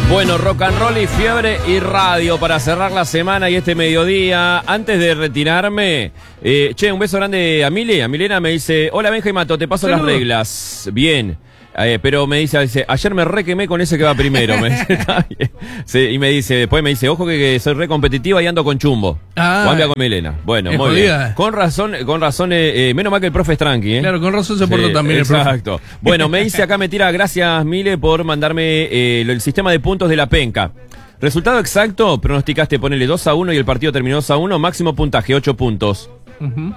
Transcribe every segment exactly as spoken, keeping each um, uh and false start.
Bueno, rock and roll y fiebre y radio para cerrar la semana y este mediodía. Antes de retirarme, eh, che, un beso grande a Mile. A Milena me dice, hola Benja y Mato, te paso Saludos. Las reglas. Bien. Eh, pero me dice, dice, ayer me re quemé con ese que va primero. Me dice, está bien. Sí, y me dice, después me dice, ojo que, que soy re competitiva y ando con chumbo. Ah, Cambia con Milena. Bueno, muy jodida. Bien. Con razón, con razón, eh, eh, menos mal que el profe es tranqui, ¿eh? Claro, con razón se sí, portó también exacto. el profe. Exacto. Bueno, me dice acá, me tira, gracias Mile por mandarme eh, el sistema de puntos de la penca. Resultado exacto, pronosticaste, ponele dos a uno y el partido terminó dos a uno, máximo puntaje, ocho puntos. Uh-huh.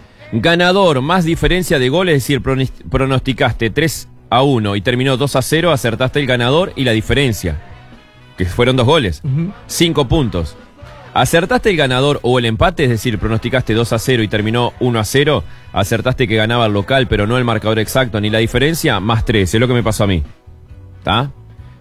Ganador, más diferencia de goles, es decir, pronosticaste tres a uno y terminó dos a cero, acertaste el ganador y la diferencia, que fueron dos goles, uh-huh. cinco puntos. Acertaste el ganador o el empate, es decir, pronosticaste dos a cero y terminó uno a cero, acertaste que ganaba el local, pero no el marcador exacto ni la diferencia, más tres, es lo que me pasó a mí. ¿Está?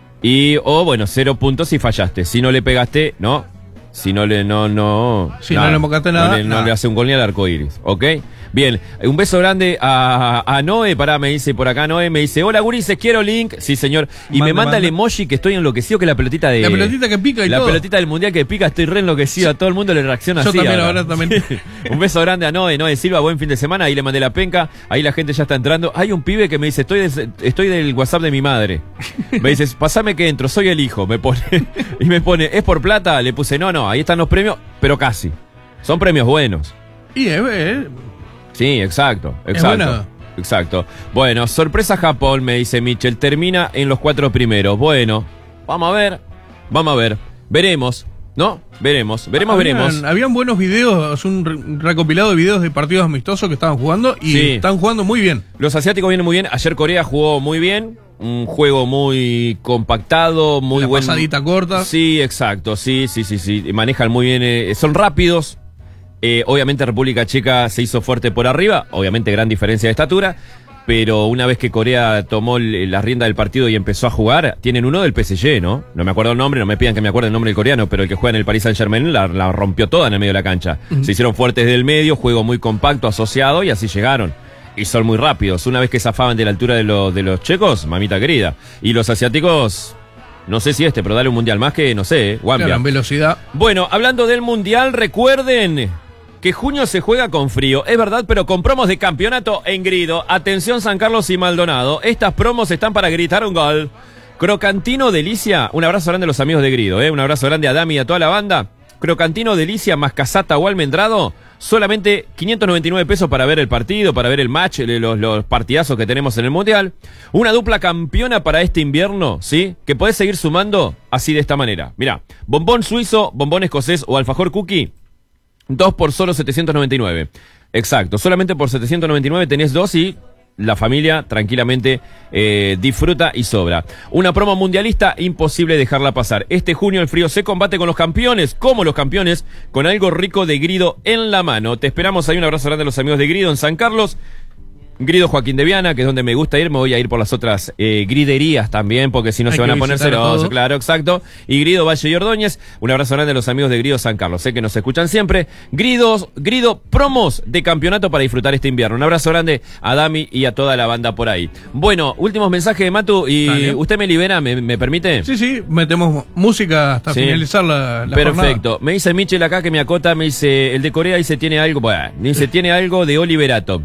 Y, o oh, bueno, cero puntos si fallaste. Si no le pegaste, no. Si no le, no, no. Si nada, no le mocaste nada. No le, nada. no le hace un gol ni al arco iris, ¿ok? Bien, un beso grande a, a Noé, pará, me dice por acá Noé, me dice, hola gurises, quiero link, sí señor, y manda, me manda, manda el emoji que estoy enloquecido, que es la pelotita de... La pelotita que pica y la todo. La pelotita del mundial que pica, estoy re enloquecido, a todo el mundo le reacciona Yo así. Yo también, ahora, ahora también. Sí. Un beso grande a Noé, Noé Silva, buen fin de semana, ahí le mandé la penca, ahí la gente ya está entrando. Hay un pibe que me dice, estoy, de, estoy del WhatsApp de mi madre. Me dice, pasame que entro, soy el hijo, me pone, y me pone, ¿es por plata? Le puse, no, no, ahí están los premios, pero casi. Son premios buenos. Y es... Eh, Sí, exacto, exacto, exacto. Bueno, sorpresa Japón, me dice Michel, termina en los cuatro primeros. Bueno, vamos a ver, vamos a ver, veremos, ¿no? Veremos, veremos, habían, veremos. Habían buenos videos, un recopilado de videos de partidos amistosos que estaban jugando y sí. Están jugando muy bien. Los asiáticos vienen muy bien, ayer Corea jugó muy bien. Un juego muy compactado, muy La buen... pasadita corta. Sí, exacto, sí, sí, sí, sí, manejan muy bien, eh, son rápidos. Eh, obviamente República Checa se hizo fuerte por arriba, obviamente gran diferencia de estatura, pero una vez que Corea tomó la rienda del partido y empezó a jugar, tienen uno del P S G, ¿no? No me acuerdo el nombre, no me pidan que me acuerde el nombre del coreano, pero el que juega en el Paris Saint-Germain la, la rompió toda en el medio de la cancha. Uh-huh. Se hicieron fuertes del medio, juego muy compacto, asociado, y así llegaron. Y son muy rápidos. Una vez que zafaban de la altura de, lo, de los checos, mamita querida. Y los asiáticos... No sé si este, pero dale un mundial más que, no sé, eh, Guambia. Claro, en velocidad. Bueno, hablando del mundial, recuerden que junio se juega con frío. Es verdad, pero con promos de campeonato en Grido. Atención San Carlos y Maldonado. Estas promos están para gritar un gol. Crocantino Delicia. Un abrazo grande a los amigos de Grido, ¿eh? Un abrazo grande a Dami y a toda la banda. Crocantino Delicia más casata o almendrado. Solamente quinientos noventa y nueve pesos para ver el partido, para ver el match, los, los partidazos que tenemos en el Mundial. Una dupla campeona para este invierno, ¿sí? Que podés seguir sumando así de esta manera. Mirá, bombón suizo, bombón escocés o alfajor cookie, dos por solo setecientos noventa y nueve. Exacto, solamente por setecientos noventa y nueve tenés dos y... la familia tranquilamente eh, disfruta y sobra. Una promo mundialista, imposible dejarla pasar. Este junio el frío se combate con los campeones, como los campeones, con algo rico de Grido en la mano. Te esperamos ahí, un abrazo grande a los amigos de Grido en San Carlos. Grido Joaquín de Viana, que es donde me gusta ir, me voy a ir por las otras eh, griderías también, porque si no Hay se van a poner celosos, claro, exacto. Y Grido Valle y Ordóñez, un abrazo grande a los amigos de Grido San Carlos, sé que nos escuchan siempre. Gridos, Grido, promos de campeonato para disfrutar este invierno. Un abrazo grande a Dami y a toda la banda por ahí. Bueno, últimos mensajes de Matu, y Dale. ¿Usted me libera? ¿Me, me permite? Sí, sí, metemos música hasta sí. finalizar la, la Perfecto. jornada. Me dice Michel acá que me acota, me dice, el de Corea dice tiene algo, bueno, dice tiene algo de Oliverato.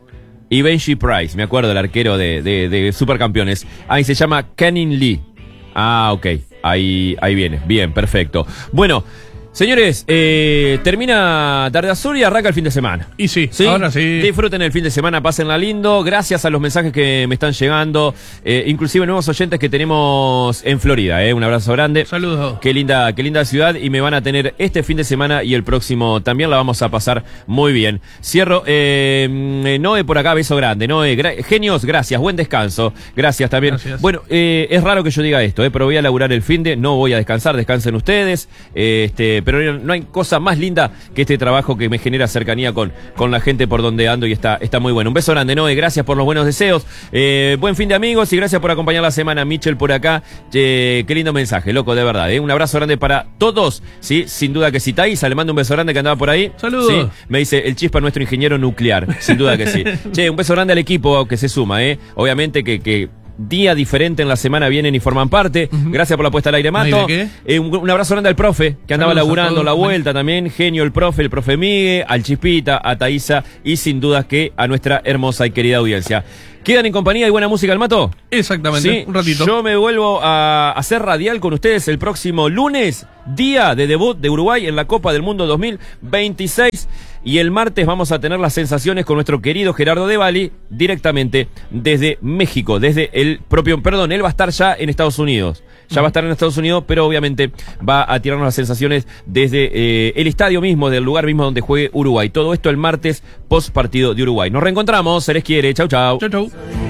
Y Benji Price, me acuerdo, el arquero de, de, de Supercampeones. Ahí se llama Kenin Lee. Ah, ok. Ahí, ahí viene. Bien, perfecto. Bueno, señores, eh, termina Tarde Azul y arranca el fin de semana. Y sí, ¿Sí? ahora sí. Disfruten el fin de semana, pásenla lindo. Gracias a los mensajes que me están llegando. Eh, inclusive nuevos oyentes que tenemos en Florida. Eh. Un abrazo grande. Saludos. Qué linda, qué linda ciudad. Y me van a tener este fin de semana y el próximo también la vamos a pasar muy bien. Cierro. Eh, Noé por acá, beso grande. Noé, gra- genios, gracias. Buen descanso. Gracias también. Gracias. Bueno, eh, es raro que yo diga esto, eh, pero voy a laburar el fin de. No voy a descansar, descansen ustedes. Eh, este, pero no hay cosa más linda que este trabajo que me genera cercanía con, con la gente por donde ando y está, está muy bueno. Un beso grande, Noé, gracias por los buenos deseos. Eh, buen fin de amigos y gracias por acompañar la semana. Michel por acá. Eh, qué lindo mensaje, loco, de verdad. Eh. Un abrazo grande para todos, ¿sí? Sin duda que sí. Taisa, le mando un beso grande que andaba por ahí. Saludos. ¿Sí? Me dice el Chispa, nuestro ingeniero nuclear. Sin duda que sí. Che, un beso grande al equipo que se suma, ¿eh? Obviamente que... que día diferente en la semana vienen y forman parte. Uh-huh. Gracias por la puesta al aire, Mato. ¿No qué? Eh, un, un abrazo grande al profe, que andaba Saludos laburando la vuelta también. Genio el profe, el profe Migue, al Chispita, a Thaisa y sin dudas que a nuestra hermosa y querida audiencia. ¿Quedan en compañía y buena música al Mato? Exactamente, sí, un ratito. Yo me vuelvo a hacer radial con ustedes el próximo lunes, día de debut de Uruguay en la Copa del Mundo dos mil veintiséis. Y el martes vamos a tener las sensaciones con nuestro querido Gerardo de Bali, directamente desde México, desde el propio, perdón, él va a estar ya en Estados Unidos. Ya va a estar en Estados Unidos, pero obviamente va a tirarnos las sensaciones desde eh, el estadio mismo, del lugar mismo donde juegue Uruguay. Todo esto el martes, post partido de Uruguay. Nos reencontramos, se les quiere. Chau, chau. Chau, chau.